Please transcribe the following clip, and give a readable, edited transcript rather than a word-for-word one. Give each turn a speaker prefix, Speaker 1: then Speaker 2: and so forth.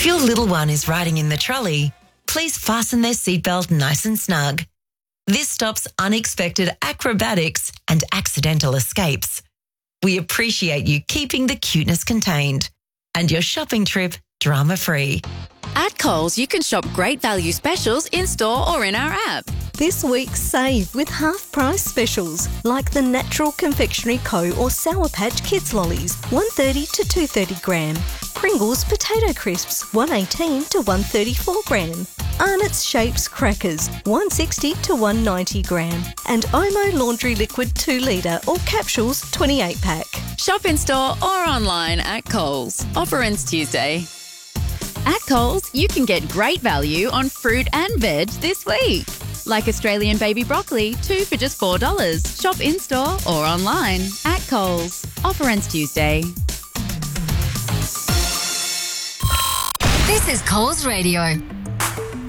Speaker 1: If your little one is riding in the trolley, please fasten their seatbelt nice and snug. This stops unexpected acrobatics and accidental escapes. We appreciate you keeping the cuteness contained and your shopping trip drama-free.
Speaker 2: At Coles, you can shop great value specials in-store or in our app.
Speaker 3: This week, save with half-price specials like the Natural Confectionery Co. or Sour Patch Kids Lollies, 130 to 230 gram. Pringles Potato Crisps, 118 to 134 gram. Arnott's Shapes Crackers, 160 to 190 gram. And Omo Laundry Liquid 2 litre or capsules, 28 pack.
Speaker 2: Shop in-store or online at Coles. Offer ends Tuesday. At Coles, you can get great value on fruit and veg this week. Like Australian baby broccoli, 2 for just $4. Shop in-store or online at Coles. Offer ends Tuesday.
Speaker 4: This is Coles Radio.